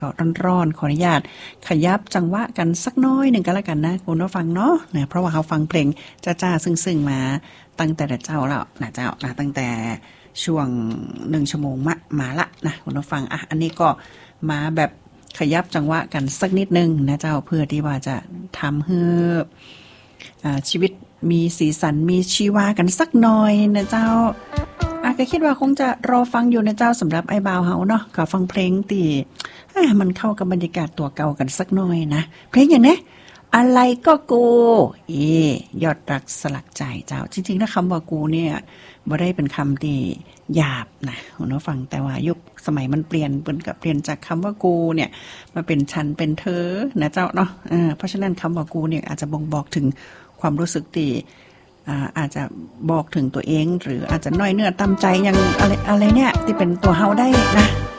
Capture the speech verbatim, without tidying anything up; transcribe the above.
ก็ร้อนๆขออนุญาตขยับจังหวะกันสักน้อยหนึ่งก็แล้วกันนะคุณผู้ฟังเนาะนะเพราะว่าเขาฟังเพลงจ้าๆซึ้งๆมาตั้งแต่เจ้าแล้วนะเจ้านะตั้งแต่ช่วงหนึ่งชั่วโมงมามาละนะคุณผู้ฟังอ่ะอันนี้ก็มาแบบขยับจังหวะกันสักนิดนึงนะเจ้าเพื่อที่ว่าจะทำให้อ่าชีวิตมีสีสันมีชีวากันสักหน่อยนะเจ้าอ่ะก็คิดว่าคงจะรอฟังอยู่นะเจ้าสำหรับไอ้บ่าวเฮาเนาะก็ฟังเพลงตีมันเข้ากับบรรยากาศตัวเก่ากันสักหน่อยนะเพลงอย่างนี้อะไรก็กูเอยอดรักสลักใจเจ้าจริงๆแล้วคำว่ากูเนี่ยบ่ได้เป็นคำที่หยาบนะคุณผู้ฟังแต่ว่ายุคสมัยมันเปลี่ยนเป็นกับเปลี่ยนจากคำว่ากูเนี่ยมาเป็นฉันเป็นเธอนะเจ้าเนาะเออเพราะฉะนั้นคำว่ากูเนี่ยอาจจะบ่งบอกถึงความรู้สึกที่อ่าอาจจะบอกถึงตัวเองหรืออาจจะน้อยเนื้อตามใจอย่างอะไรอะไรเนี่ยที่เป็นตัวเฮาได้นะ